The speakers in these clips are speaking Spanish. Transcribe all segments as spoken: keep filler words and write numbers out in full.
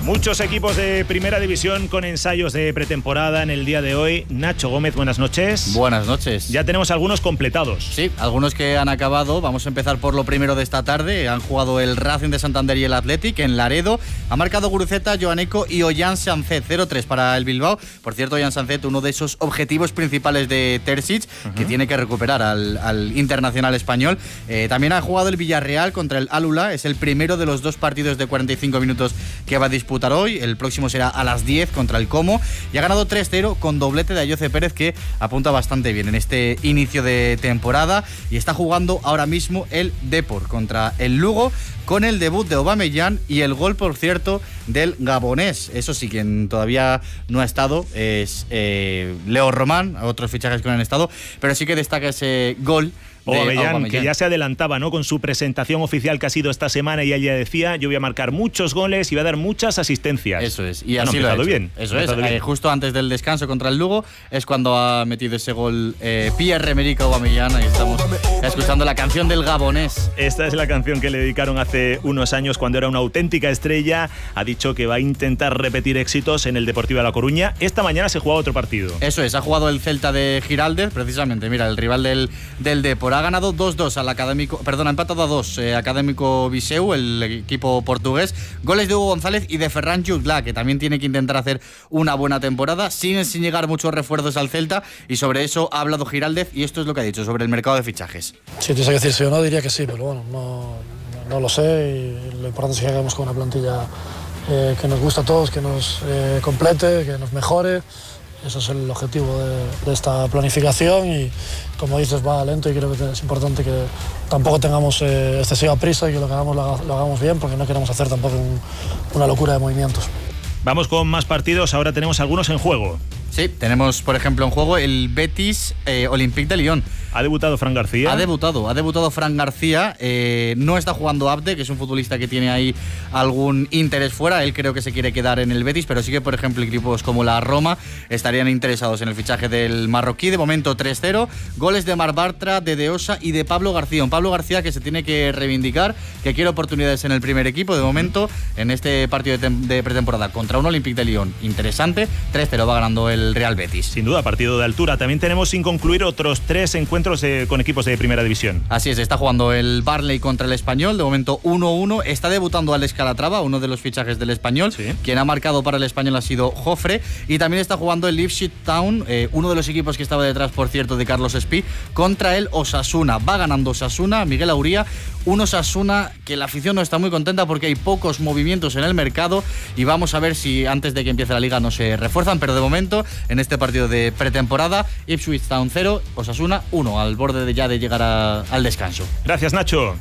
Muchos equipos de primera división con ensayos de pretemporada en el día de hoy. Nacho Gómez, buenas noches. Buenas noches. Ya tenemos algunos completados. Sí, algunos que han acabado. Vamos a empezar por lo primero de esta tarde. Han jugado el Racing de Santander y el Athletic en Laredo. Ha marcado Guruceta, Joaneco y Ollán Sanzet. cero tres para el Bilbao. Por cierto, Ollán Sanzet, uno de esos objetivos principales de Terzic, uh-huh. que tiene que recuperar al, al internacional español. Eh, también ha jugado el Villarreal contra el Alula. Es el primero de los dos partidos de cuarenta y cinco minutos que va a disputar hoy. El próximo será a las diez contra el Como. Y ha ganado tres cero con doblete de Ayoce Pérez, que apunta bastante bien en este inicio de temporada. Y está jugando ahora mismo el Depor contra el Lugo, con el debut de Aubameyang y el gol, por cierto, del gabonés. Eso sí, quien todavía no ha estado es eh, Leo Román, otros fichajes que no han estado, pero sí que destaca ese gol. Aubameyang, que ya se adelantaba, ¿no?, con su presentación oficial que ha sido esta semana, y ella decía: yo voy a marcar muchos goles y voy a dar muchas asistencias. Eso es, y bueno, así lo ha hecho. bien. Eso es, eh, justo antes del descanso contra el Lugo es cuando ha metido ese gol eh, Pierre-Emerick Aubameyang, y estamos escuchando la canción del gabonés. Esta es la canción que le dedicaron hace unos años cuando era una auténtica estrella. Ha dicho que va a intentar repetir éxitos en el Deportivo de La Coruña. Esta mañana se juega otro partido. Eso es, ha jugado el Celta de Giraldez, precisamente, mira, el rival del, del Depor. Ha ganado dos dos al Académico, perdón, ha empatado a dos eh, Académico Viseu, el equipo portugués. Goles de Hugo González y de Ferran Jutgla, que también tiene que intentar hacer una buena temporada. Siguen sin llegar muchos refuerzos al Celta, y sobre eso ha hablado Giraldez, y esto es lo que ha dicho sobre el mercado de fichajes. Si tuviese que decir sí o no, diría que sí, pero bueno, no, no lo sé, y lo importante es que hagamos con una plantilla eh, que nos gusta a todos, que nos eh, complete, que nos mejore. Eso es el objetivo de, de esta planificación, y como dices, va lento, y creo que es importante que tampoco tengamos eh, excesiva prisa y que lo que hagamos lo, lo hagamos bien, porque no queremos hacer tampoco un, una locura de movimientos. Vamos con más partidos, ahora tenemos algunos en juego. Sí, tenemos por ejemplo en juego el Betis eh, Olympique de Lyon. ¿Ha debutado Fran García? Ha debutado, ha debutado Fran García. Eh, no está jugando Abde, que es un futbolista que tiene ahí algún interés fuera. Él creo que se quiere quedar en el Betis, pero sí que, por ejemplo, equipos como la Roma estarían interesados en el fichaje del marroquí. De momento tres cero. Goles de Mar Bartra, de Deosa y de Pablo García. Un Pablo García que se tiene que reivindicar, que quiere oportunidades en el primer equipo. De momento, en este partido de, de pretemporada contra un Olympique de Lyon interesante, tres cero va ganando el Real Betis. Sin duda, partido de altura. También tenemos sin concluir otros tres encuentros de, con equipos de primera división. Así es, está jugando el Barley contra el Español, de momento uno uno. Está debutando Alex Calatrava, uno de los fichajes del Español. Sí. Quien ha marcado para el Español ha sido Jofre. Y también está jugando el Ipswich Town, eh, uno de los equipos que estaba detrás, por cierto, de Carlos Espí, contra el Osasuna. Va ganando Osasuna, Miguel Auría. Un Osasuna que la afición no está muy contenta porque hay pocos movimientos en el mercado, y vamos a ver si antes de que empiece la liga no se refuerzan, pero de momento en este partido de pretemporada, Ipswich Town cero, Osasuna uno, al borde de ya de llegar a, al descanso. Gracias, Nacho.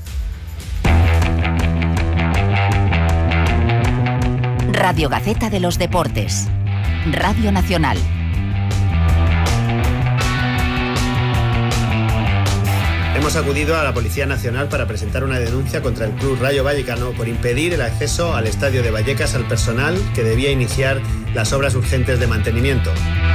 Radio Gaceta de los Deportes, Radio Nacional. Hemos acudido a la Policía Nacional para presentar una denuncia contra el Club Rayo Vallecano por impedir el acceso al estadio de Vallecas al personal que debía iniciar las obras urgentes de mantenimiento.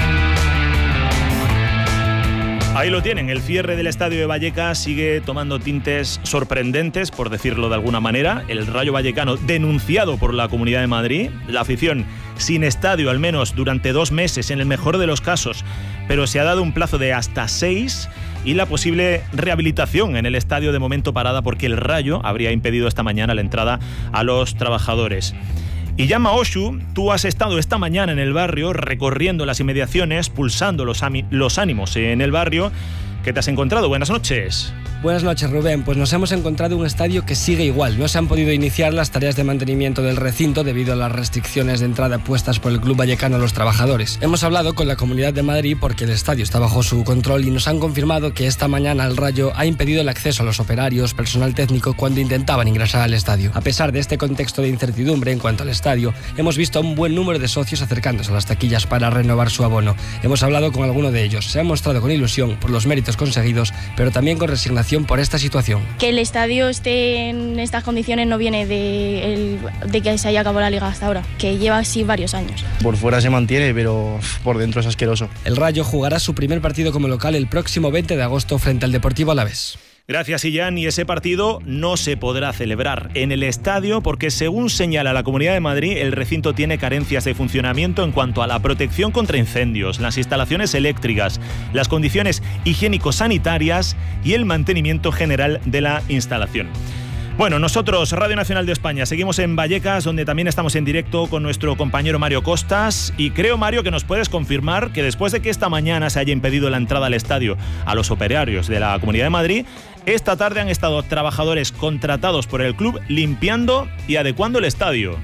Ahí lo tienen, el cierre del estadio de Vallecas sigue tomando tintes sorprendentes, por decirlo de alguna manera. El Rayo Vallecano denunciado por la Comunidad de Madrid, la afición sin estadio al menos durante dos meses en el mejor de los casos, pero se ha dado un plazo de hasta seis, y la posible rehabilitación en el estadio de momento parada porque el Rayo habría impedido esta mañana la entrada a los trabajadores. Y llama Oshu, tú has estado esta mañana en el barrio recorriendo las inmediaciones, pulsando los, los ánimos en el barrio. ¿Qué te has encontrado? Buenas noches. Buenas noches, Rubén. Pues nos hemos encontrado un estadio que sigue igual. No se han podido iniciar las tareas de mantenimiento del recinto debido a las restricciones de entrada puestas por el Club Vallecano a los trabajadores. Hemos hablado con la Comunidad de Madrid porque el estadio está bajo su control, y nos han confirmado que esta mañana el Rayo ha impedido el acceso a los operarios, personal técnico, cuando intentaban ingresar al estadio. A pesar de este contexto de incertidumbre en cuanto al estadio, hemos visto a un buen número de socios acercándose a las taquillas para renovar su abono. Hemos hablado con alguno de ellos. Se han mostrado con ilusión por los méritos conseguidos, pero también con resignación por esta situación. Que el estadio esté en estas condiciones no viene de, el, de que se haya acabado la liga hasta ahora, que lleva así varios años. Por fuera se mantiene, pero por dentro es asqueroso. El Rayo jugará su primer partido como local el próximo veinte de agosto frente al Deportivo Alavés. Gracias, Illán. Y ese partido no se podrá celebrar en el estadio porque, según señala la Comunidad de Madrid, el recinto tiene carencias de funcionamiento en cuanto a la protección contra incendios, las instalaciones eléctricas, las condiciones higiénico-sanitarias y el mantenimiento general de la instalación. Bueno, nosotros, Radio Nacional de España, seguimos en Vallecas, donde también estamos en directo con nuestro compañero Mario Costas. Y creo, Mario, que nos puedes confirmar que después de que esta mañana se haya impedido la entrada al estadio a los operarios de la Comunidad de Madrid, esta tarde han estado trabajadores contratados por el club limpiando y adecuando el estadio.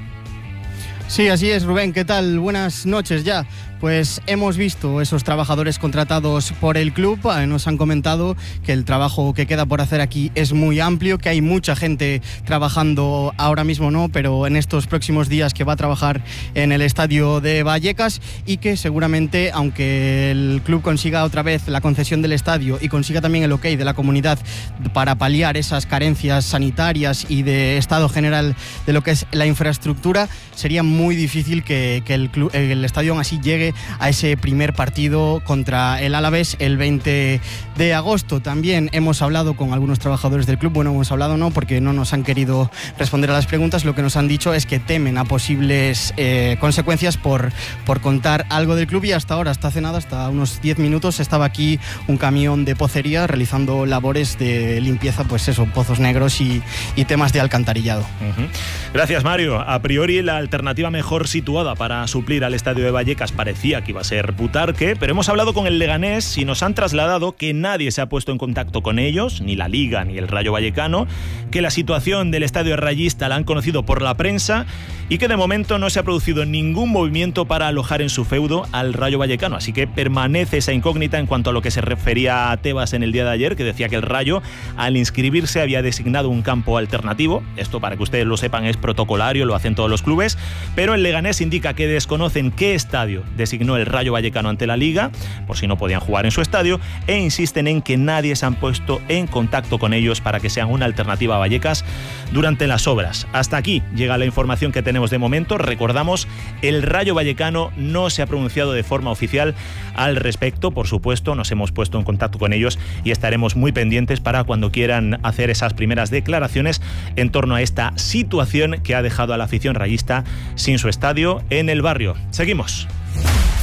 Sí, así es, Rubén. ¿Qué tal? Buenas noches ya. Pues hemos visto esos trabajadores contratados por el club, nos han comentado que el trabajo que queda por hacer aquí es muy amplio, que hay mucha gente trabajando ahora mismo, no, pero en estos próximos días que va a trabajar en el estadio de Vallecas y que seguramente, aunque el club consiga otra vez la concesión del estadio y consiga también el ok de la comunidad para paliar esas carencias sanitarias y de estado general de lo que es la infraestructura, sería muy difícil que, que el, club, el estadio aún así llegue a ese primer partido contra el Alavés el veinte de agosto. También hemos hablado con algunos trabajadores del club, bueno, hemos hablado no, porque no nos han querido responder a las preguntas, lo que nos han dicho es que temen a posibles eh, consecuencias por, por contar algo del club y hasta ahora, hasta hace nada, hasta unos diez minutos, estaba aquí un camión de pocería realizando labores de limpieza, pues eso, pozos negros y, y temas de alcantarillado. Uh-huh. Gracias, Mario. A priori, la alternativa mejor situada para suplir al estadio de Vallecas parece que iba a ser Butarque, pero hemos hablado con el Leganés y nos han trasladado que nadie se ha puesto en contacto con ellos, ni la Liga ni el Rayo Vallecano, que la situación del estadio rayista la han conocido por la prensa y que de momento no se ha producido ningún movimiento para alojar en su feudo al Rayo Vallecano. Así que permanece esa incógnita en cuanto a lo que se refería a Tebas en el día de ayer, que decía que el Rayo, al inscribirse, había designado un campo alternativo. Esto, para que ustedes lo sepan, es protocolario, lo hacen todos los clubes, pero el Leganés indica que desconocen qué estadio designó el Rayo Vallecano ante la Liga, por si no podían jugar en su estadio, e insisten en que nadie se han puesto en contacto con ellos para que sean una alternativa a Vallecas durante las obras. Hasta aquí llega la información que tenemos de momento. Recordamos, el Rayo Vallecano no se ha pronunciado de forma oficial al respecto. Por supuesto, nos hemos puesto en contacto con ellos y estaremos muy pendientes para cuando quieran hacer esas primeras declaraciones en torno a esta situación que ha dejado a la afición rayista sin su estadio en el barrio. Seguimos.